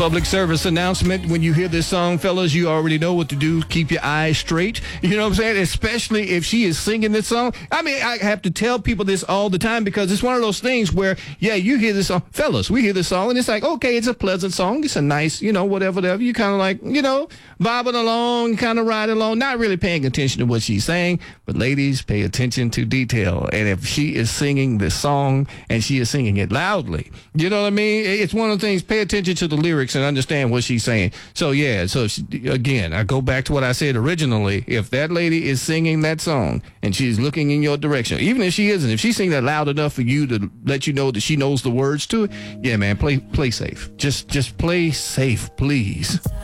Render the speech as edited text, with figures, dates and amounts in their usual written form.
Public service announcement. When you hear this song, fellas, you already know what to do. Keep your eyes straight. You know what I'm saying? Especially if she is singing this song. I mean, I have to tell people this all the time because it's one of those things where, yeah, you hear this song. Fellas, we hear this song and it's like, okay, it's a pleasant song. It's a nice, whatever. You kind of like, bobbing along, kind of riding along, not really paying attention to what she's saying. But ladies, pay attention to detail. And if she is singing this song and she is singing it loudly, you know what I mean? It's one of the things, pay attention to the lyrics and understand what she's saying. So, yeah, again, I go back to what I said originally. If that lady is singing that song and she's looking in your direction, even if she isn't, if she's singing that loud enough for you to let you know that she knows the words to it, yeah, man, play safe. Just play safe, please.